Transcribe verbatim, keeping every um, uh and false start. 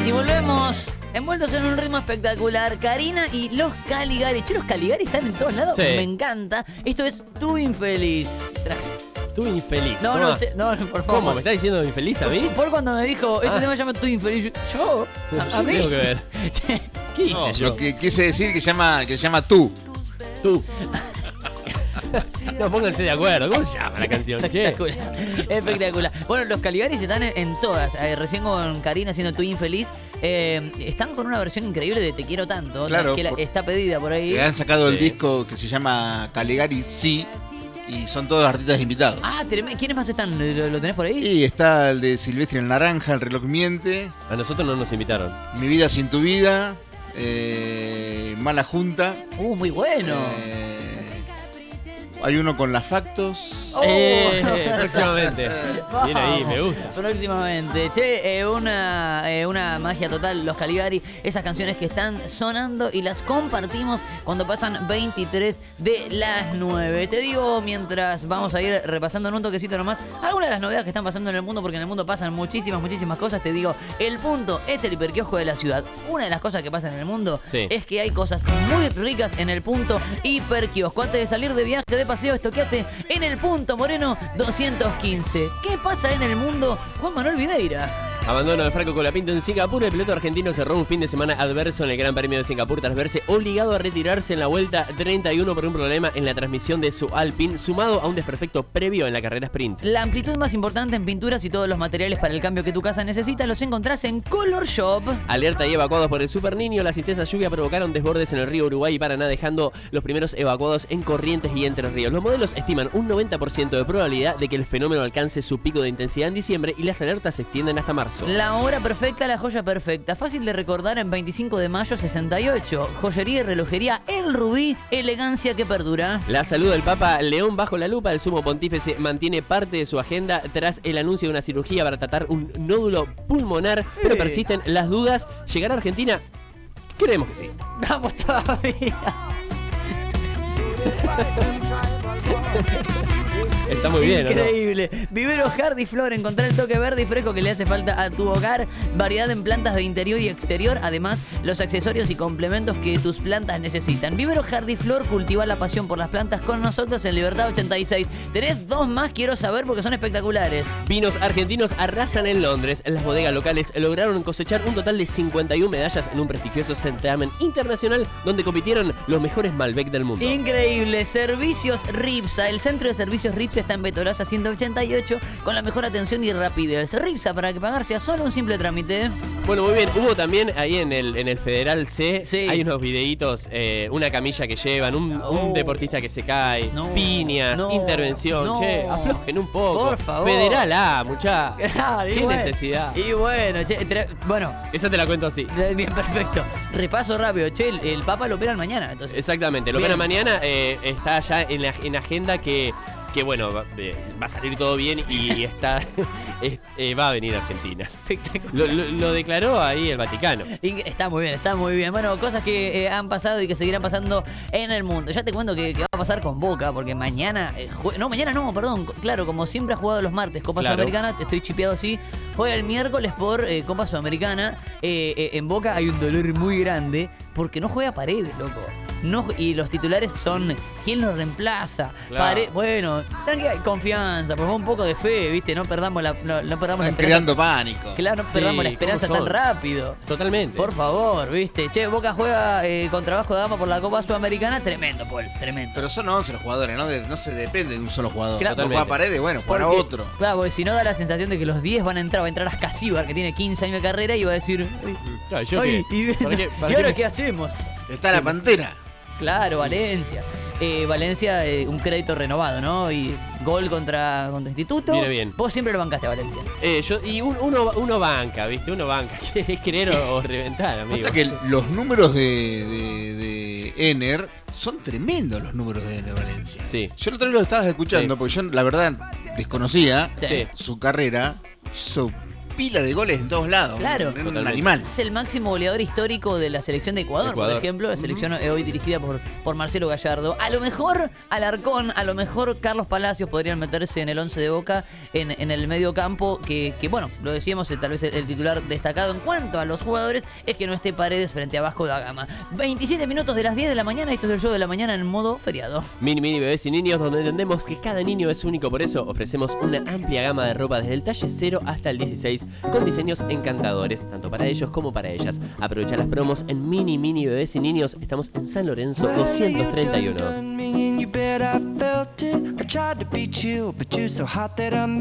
Y volvemos envueltos en un ritmo espectacular. Karina y los Caligari. Che, los Caligari están en todos lados. Sí. Me encanta. Esto es Tu Infeliz. Tú infeliz. No, no, te, no, por favor. ¿Cómo? ¿Me estás diciendo infeliz a mí? Por cuando me dijo, este Ah. tema se llama Tu Infeliz. Yo, a, a Yo mí. tengo que ver. ¿Qué hice No, yo? lo que quise decir que se llama, que se llama Tú. Tú. No, pónganse de acuerdo. ¿Cómo se llama la canción? Che. Espectacular. Espectacular. Bueno, los Caligaris están en, en todas. Eh, recién con Karina haciendo Tu Infeliz. Eh, están con una versión increíble de Te Quiero Tanto. Claro, que la- por- está pedida por ahí. Le han sacado el Sí. disco que se llama Caligari Sí. Y son todos artistas invitados. Ah, tremendo. ¿Quiénes más están? ¿Lo, lo tenés por ahí? Y está el de Silvestre el Naranja, El Reloj Miente, A nosotros no nos invitaron. Mi Vida Sin Tu Vida, eh, Mala Junta. Uh, muy bueno. eh, hay uno con Las Factos. Oh. Eh, próximamente. Bien ahí, me gusta. Próximamente. Che, eh, una, eh, una magia total, los Caligari. Esas canciones que están sonando y las compartimos cuando pasan veintitrés de las nueve. Te digo, mientras vamos a ir repasando en un toquecito nomás algunas de las novedades que están pasando en el mundo, porque en el mundo pasan muchísimas, muchísimas cosas. Te digo, El Punto es el hiperquiosco de la ciudad. Una de las cosas que pasan en el mundo Sí. es que hay cosas muy ricas en El Punto hiperquiosco. Antes de salir de viaje, de paseo, estoqueate en El Punto Moreno doscientos quince. ¿Qué pasa en el mundo? Juan Manuel Videira. Abandono de Franco Colapinto en Singapur. El piloto argentino cerró un fin de semana adverso en el Gran Premio de Singapur tras verse obligado a retirarse en la vuelta treinta y uno por un problema en la transmisión de su Alpine, sumado a un desperfecto previo en la carrera sprint. La amplitud más importante en pinturas y todos los materiales para el cambio que tu casa necesita los encontrás en Color Shop. Alerta y evacuados por el Super Niño. Las intensas lluvias provocaron desbordes en el río Uruguay y Paraná, dejando los primeros evacuados en Corrientes y Entre Ríos. Los modelos estiman un noventa por ciento de probabilidad de que el fenómeno alcance su pico de intensidad en diciembre y las alertas se extienden hasta marzo. La hora perfecta, la joya perfecta. Fácil de recordar en veinticinco de mayo sesenta y ocho. Joyería y relojería El Rubí, elegancia que perdura. La salud del Papa León bajo la lupa. El sumo pontífice mantiene parte de su agenda tras el anuncio de una cirugía para tratar un nódulo pulmonar, pero Eh. persisten las dudas. ¿Llegará a Argentina? Creemos que sí. Vamos todavía. Está muy bien, ¿o no? Increíble. Vivero Hardy Flor, encontrar el toque verde y fresco que le hace falta a tu hogar. Variedad en plantas de interior y exterior. Además, los accesorios y complementos que tus plantas necesitan. Vivero Hardy Flor, cultiva la pasión por las plantas con nosotros en Libertad ochenta y seis. Tenés dos más, quiero saber, porque son espectaculares. Vinos argentinos arrasan en Londres. Las bodegas locales lograron cosechar un total de cincuenta y una medallas en un prestigioso certamen internacional donde compitieron los mejores Malbec del mundo. Increíble. Servicios Ripsa. El centro de servicios Ripsa está en Betolaza ciento ochenta y ocho con la mejor atención y rapidez. Ripsa, para que pagar sea solo un simple trámite. Bueno, muy bien. Hubo también ahí en el, en el Federal C, Sí. hay unos videitos, eh, una camilla que llevan, un, un Oh. deportista que se cae, No, piñas, no, intervención. no. Che, aflojen un poco. Por favor. Federal A, mucha. Claro, y Qué bueno, necesidad. Y bueno, che, tre- bueno, Esa te la cuento así. bien, perfecto. Repaso rápido. Che, el, el Papa lo operan mañana, entonces. Exactamente, lo Bien. que era mañana eh, está ya en, la, en agenda que, que bueno, va, eh, va a salir todo bien y está es- eh, va a venir a Argentina. Espectacular. Lo, lo- lo declaró ahí el Vaticano. Inc- Está muy bien, está muy bien. Bueno, cosas que eh, han pasado y que seguirán pasando en el mundo. Ya te cuento que, que va a pasar con Boca, porque mañana... eh, jue- no, mañana no, perdón. c- Claro, como siempre ha jugado los martes Copa Claro. Sudamericana, estoy chipeado así. Juega el miércoles por eh, Copa Sudamericana. Eh, eh, en Boca hay un dolor muy grande porque no juega Paredes, loco. No, y los titulares son ¿quién lo reemplaza? Claro. Pare- bueno, tranquila, confianza, por favor, un poco de fe, ¿viste? No perdamos la, no, no perdamos la Están esperanza. creando pánico. Claro, no Sí, perdamos la ¿cómo esperanza son? tan rápido. Totalmente. Por favor, ¿viste? Che, Boca juega eh, con trabajo de gama por la Copa Sudamericana. Tremendo, Paul, tremendo. Pero son once los jugadores, no, de- no se depende de un solo jugador. Claro. No juega Paredes, bueno, juega Porque- otro. Claro, porque si no da la sensación de que los diez van a entrar. Va a entrar Ascasíbar, que tiene quince años de carrera, y va a decir... "Ay, Claro, yo ay, qué- y, ¿para qué- para ¿y ahora qué- qué hacemos? Está la Pantera. Claro, Valencia. Eh, Valencia, eh, un crédito renovado, ¿no? Y gol contra, contra Instituto. Viene bien. Vos siempre lo bancaste a Valencia. Eh, yo, y un- uno, uno banca, ¿viste? Uno banca. Es querer o, o reventar, amigo. Pasa que los números de, de, de Ener son tremendos, los números de Ener Valencia. Sí. Yo el otro día lo estabas escuchando, Sí. porque yo la verdad desconocía Sí. Sí. su carrera. Hizo pila de goles en todos lados. Claro. Un, un Totalmente. animal. Es el máximo goleador histórico de la selección de Ecuador, Ecuador. por ejemplo, la selección eh, hoy dirigida por, por Marcelo Gallardo. A lo mejor Alarcón, a lo mejor Carlos Palacios podrían meterse en el once de Boca, en, en el medio campo, que, que bueno, lo decíamos, eh, tal vez el, el titular destacado en cuanto a los jugadores es que no esté Paredes frente a Vasco da Gama. veintisiete minutos de las diez de la mañana, esto es el show de la mañana en modo feriado. Mini Mini Bebés y Niños, donde entendemos que cada niño es único, por eso ofrecemos una amplia gama de ropa desde el talle cero hasta el dieciséis, con diseños encantadores, tanto para ellos como para ellas. Aprovecha las promos en Mini Mini Bebés y Niños, estamos en San Lorenzo doscientos treinta y uno.